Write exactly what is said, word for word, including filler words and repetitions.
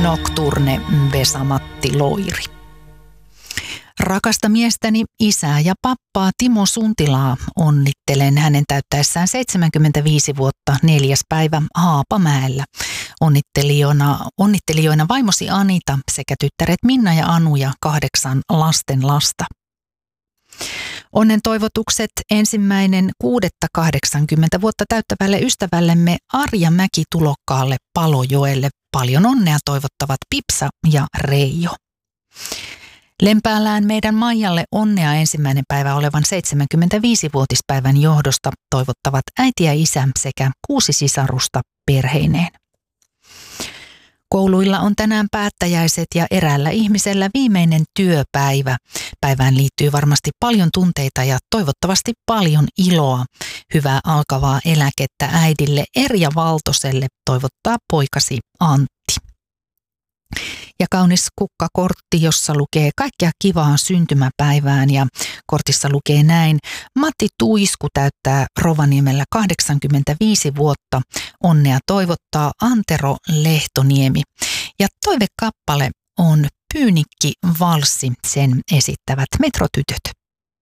Nocturne Vesa-Matti Loiri. Rakasta miestäni, isää ja pappaa Timo Suntilaa onnittelen hänen täyttäessään seitsemänkymmentäviisi vuotta neljäs päivä Haapamäellä. Onnittelijoina, onnittelijoina vaimosi Anita sekä tyttäret Minna ja Anu ja kahdeksan lasten lasta. Onnen toivotukset ensimmäinen kuudetta kahdeksankymmentä vuotta täyttävälle ystävällemme Arja Mäki-Tulokkaalle Palojoelle. Paljon onnea toivottavat Pipsa ja Reijo. Lempäälään meidän Maijalle onnea ensimmäinen päivä olevan seitsemänkymmentäviisivuotispäivän johdosta toivottavat äiti ja isä sekä kuusi sisarusta perheineen. Kouluilla on tänään päättäjäiset ja eräällä ihmisellä viimeinen työpäivä. Päivään liittyy varmasti paljon tunteita ja toivottavasti paljon iloa. Hyvää alkavaa eläkettä äidille Erja Valtoselle toivottaa poikasi Antti. Ja kaunis kukkakortti, jossa lukee kaikkea kivaa syntymäpäivään ja kortissa lukee näin. Matti Tuisku täyttää Rovaniemellä kahdeksankymmentäviisi vuotta. Onnea toivottaa Antero Lehtoniemi. Ja toivekappale on Pyynikki valssi, sen esittävät Metrotytöt.